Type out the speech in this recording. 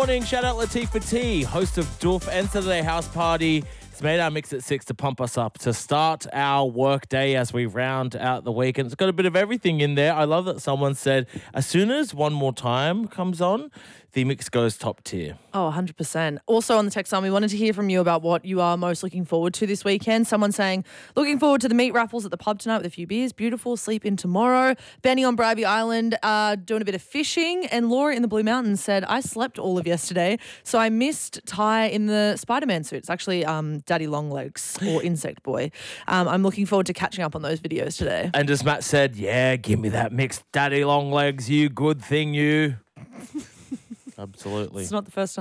morning. Shout out Latifah T, host of Doof and Saturday House Party. It's made our mix at 6 to pump us up to start our work day as we round out the week. And it's got a bit of everything in there. I love that someone said, as soon as One More Time comes on, the mix goes top tier. Oh, 100%. Also on the text line, we wanted to hear from you about what you are most looking forward to this weekend. Someone saying, looking forward to the meat raffles at the pub tonight with a few beers. Beautiful. Sleep in tomorrow. Benny on Bribey Island doing a bit of fishing. And Laura in the Blue Mountains said, I slept all of yesterday, so I missed Ty in the Spider-Man suit. It's actually Daddy Longlegs or Insect Boy. I'm looking forward to catching up on those videos today. And as Matt said, yeah, give me that mix, Daddy Longlegs, you good thing, you. Absolutely. It's not the first time.